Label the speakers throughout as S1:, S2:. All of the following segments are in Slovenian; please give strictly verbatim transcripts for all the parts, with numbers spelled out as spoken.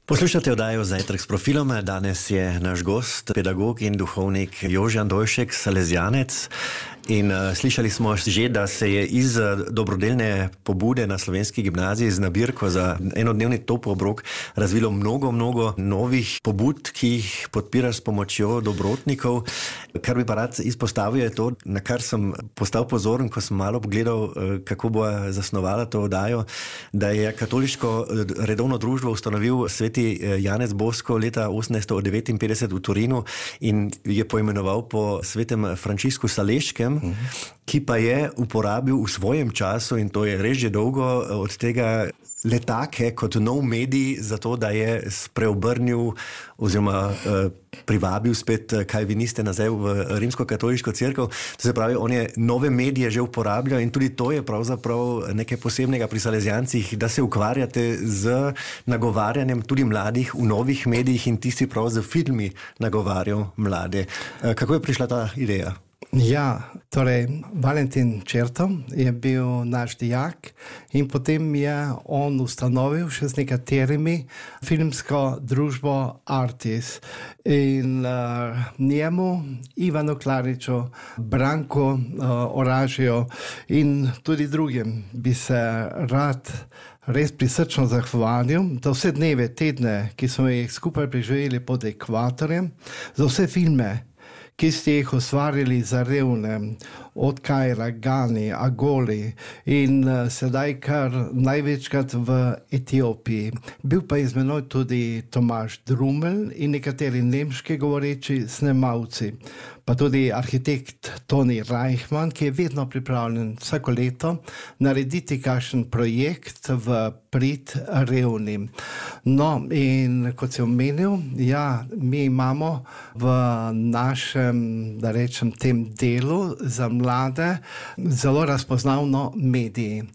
S1: Poslušate oddajo Zajtrk s profilom. Danes je naš gost, pedagog in duhovnik Jožan Dolšek, salezijanec. In uh, slišali smo že, da se je iz dobrodelne pobude na Slovenski gimnaziji z nabirko za enodnevni topel obrok razvilo mnogo, mnogo novih pobud, ki jih podpira s pomočjo dobrotnikov. Kar bi pa rad izpostavil je to, na kar sem postal pozoren, ko sem malo pogledal, kako bo zasnovala to oddajo, da je katoliško redovno društvo ustanovil sveti Janez Bosko leta osemnajststo devetinpetdeset v Torinu in je poimenoval po svetem Frančišku Saleškem, ki pa je uporabil v svojem času, in to je res že dolgo, od tega letake kot nov medij za to, da je spreobrnil oziroma eh, privabil spet kalviniste nazaj v rimsko-katoliško cerkev. To se pravi, on je nove medije že uporabljal in tudi to je pravzaprav nekaj posebnega pri salezijancih, da se ukvarjate z nagovarjanjem tudi mladih v novih medijih in tisti prav z filmi nagovarjal mlade. Eh, kako je prišla ta ideja?
S2: Ja, torej Valentin Čerto je bil naš dijak in potem je on ustanovil še z nekaterimi filmsko družbo Artis in uh, njemu, Ivanu Klariču, Branku uh, Oražiju in tudi drugim bi se rad res prisrčno zahvalil za vse dneve, tedne, ki smo jih skupaj preživeli pod ekvatorjem, za vse filme, ki ste jih ustvarili za revne, od Kajra, Gani, Agoli in uh, sedaj kar največkrat v Etiopiji. Bil pa iz menoj tudi Tomaž Drumel in nekateri nemški govoreči snemalci, pa tudi arhitekt Toni Reichmann, ki je vedno pripravljen vsako leto narediti kakšen projekt v prid revnim. No, in kot si omenil, ja, mi imamo v našem, da rečem, tem delu za mlade zelo razpoznavno mediji.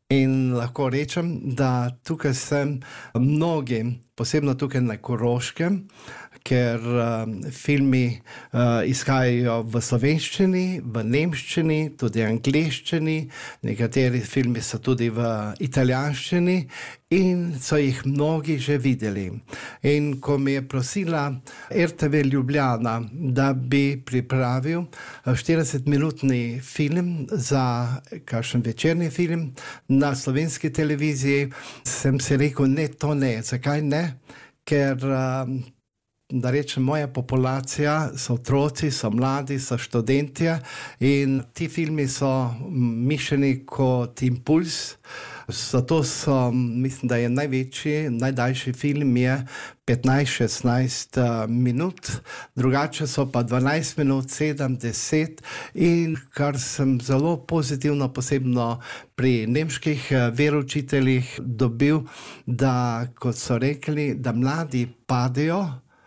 S2: In lahko rečem, da tukaj sem mnogi, posebno tukaj na Koroškem, ker uh, filmi uh, izhajajo v slovenščini, v nemščini, tudi angleščini, nekateri filmi so tudi v italijanščini in so jih mnogi že videli. In ko me je prosila R T V Ljubljana, da bi pripravil štiridesetminutni film za kakšen večerni film na slovenski televiziji, sem si rekel, ne, to ne. Zakaj ne? Ker uh, da rečem, moja populacija so otroci, so mladi, so študentje in ti filmi so mišljeni kot impuls. Zato so, mislim, da je največji, najdaljši film je petnajst šestnajst minut, drugače so pa dvanajst minut, sedem, deset in kar sem zelo pozitivno, posebno pri nemških veroučiteljih dobil, da, kot so rekli, da mladi padejo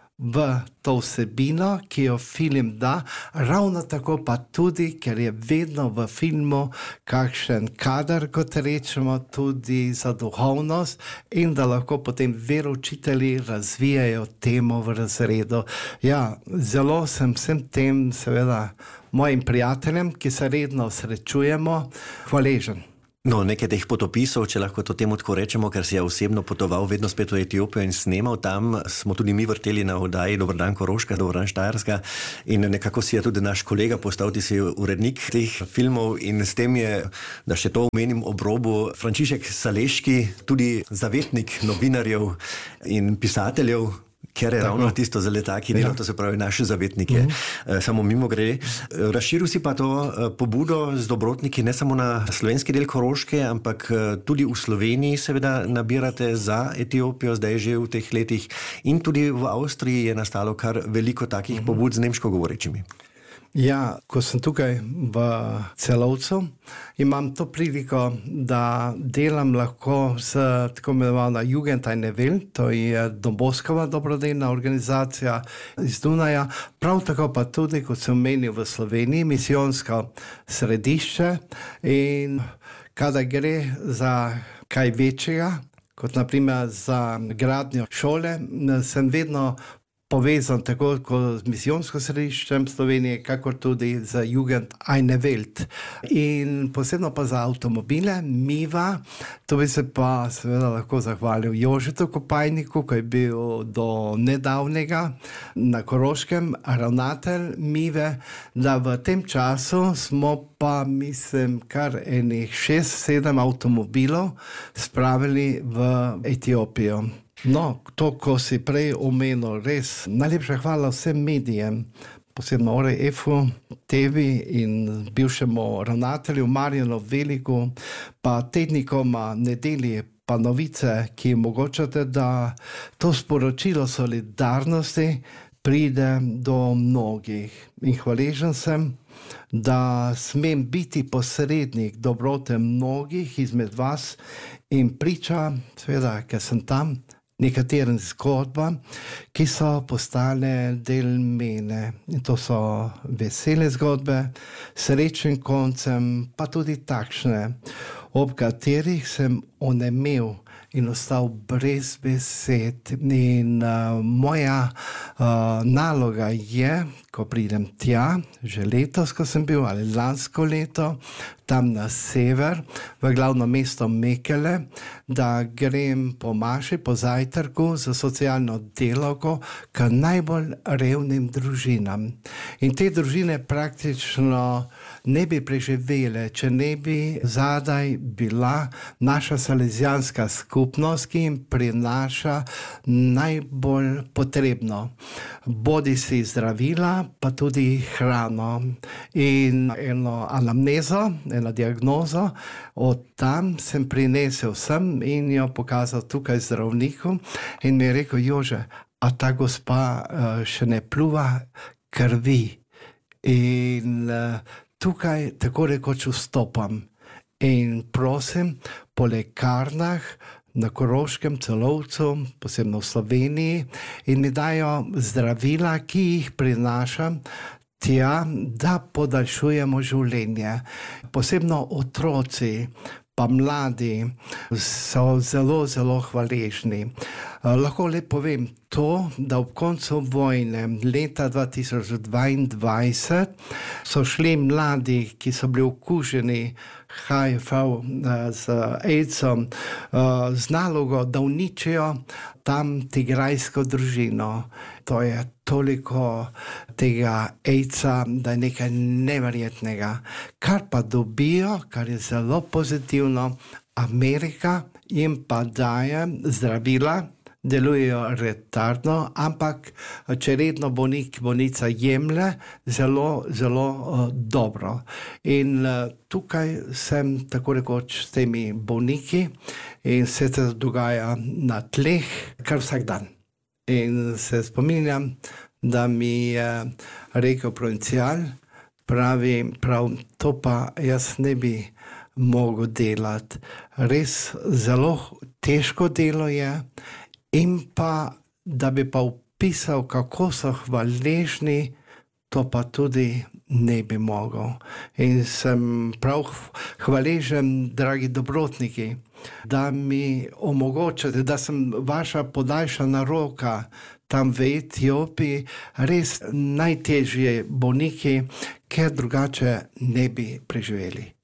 S2: v to vsebino, ki jo film da, ravno tako pa tudi, ker je vedno v filmu kakšen kader, kot rečemo, tudi za duhovnost in da lahko potem veroučitelji razvijajo temo v razredu. Ja, zelo sem vsem tem, seveda, mojim prijateljem, ki se redno srečujemo, hvaležen.
S1: No, nekaj teh potopisov, če lahko to temu tako rečemo, ker si je osebno potoval vedno spet v Etiopijo in snemal tam, smo tudi mi vrteli na oddaji Dober dan Koroška, Dober dan Štajerska in nekako si je tudi naš kolega postal, ti si urednik teh filmov in s tem je, da še to omenim ob robu, Frančišek Saleški, tudi zavetnik novinarjev in pisateljev, ker je ravno tisto za letaki delo, to se pravi naše zavetnike. Mm-hmm. Samo mimo gre. Razširil si pa to pobudo z dobrotniki ne samo na slovenski del Koroške, ampak tudi v Sloveniji seveda nabirate za Etiopijo, zdaj že v teh letih in tudi v Avstriji je nastalo kar veliko takih mm-hmm. pobud z nemško govorečimi.
S2: Ja, ko sem tukaj v Celovcu, imam to priliko, da delam lahko s tako imenovana Jugend eine Welt, to je Domboskova dobrodelna organizacija iz Dunaja, prav tako pa tudi, kot sem omenil v Sloveniji, misijonsko središče in kada gre za kaj večjega, kot naprimer za gradnjo šole, sem vedno povezan tako kot z misijonsko središčem Slovenije, kakor tudi za Jugend eine Welt. In posebno pa za avtomobile, Miva, to bi se pa seveda lahko zahvalil Jožetu Kopajniku, ko je bil do nedavnega na Koroškem ravnatelj Mive, da v tem času smo pa, mislim, kar enih šest, sedem avtomobilov spravili v Etiopijo. No, to, ko si prej omenil, res najlepša hvala vsem medijem, posebno O R F-u, T V in bivšemu ravnatelju Marjanu Veliku, pa tednikoma Nedelji, pa Novice, ki omogočate, da to sporočilo solidarnosti pride do mnogih. In hvaležen sem, da smem biti posrednik dobrote mnogih izmed vas in priča, seveda, ker sem tam, nekaterim zgodbam, ki so postale del mene. In to so vesele zgodbe, srečnim koncem, pa tudi takšne, ob katerih sem onemel in ostal brez besed. In uh, moja uh, naloga je, ko pridem tja, že letos, ko sem bil, ali lansko leto, tam na sever, v glavno mesto Mekele, da grem po maši, po zajtrku za socialno delavko k najbolj revnim družinam. In te družine praktično ne bi preživele, če ne bi zadaj bila naša salezijanska skupnost, ki jim prinaša najbolj potrebno. Bodi si zdravila, pa tudi hrano. In eno anamnezo, eno diagnozo, od tam sem prinesel sem in jo pokazal tukaj zdravniku in mi je rekel: Jože, a ta gospa uh, še ne pluva krvi? In uh, tukaj tako rekoč vstopam in prosim po lekarnah na Koroškem, Celovcu, posebno v Sloveniji, in mi dajo zdravila, ki jih prinašam tja, da podaljšujemo življenje. Posebno otroci pa mladi so zelo, zelo hvaležni. Lahko le povem to, da ob koncu vojne leta dva tisoč dvaindvajset so šli mladi, ki so bili okuženi H I V z AIDS-om, z nalogo, da uničijo tam tigrajsko družino. To je toliko tega AIDS-a, da je nekaj neverjetnega. Kar pa dobijo, kar je zelo pozitivno, Amerika jim pa daje zdravila, delujejo retardno, ampak če redno bolnik, bolnica jemlje, zelo, zelo uh, dobro. In uh, tukaj sem tako rekoč s temi bolniki in se to dogaja na tleh kar vsak dan. In se spominjam, da mi je rekel provincial, pravi, prav, to pa jaz ne bi mogel delati. Res zelo težko delo je. In pa, da bi pa opisal, kako so hvaležni, to pa tudi ne bi mogel. In sem prav hvaležen, dragi dobrotniki, da mi omogočate, da sem vaša podaljšana roka tam v Etiopiji, res najtežje bolniki, ker drugače ne bi preživeli.